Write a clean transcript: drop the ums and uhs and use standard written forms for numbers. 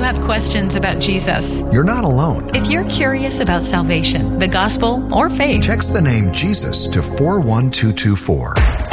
have questions about Jesus. You're not alone. If you're curious about salvation, the gospel, or faith, Text the name Jesus to 41224.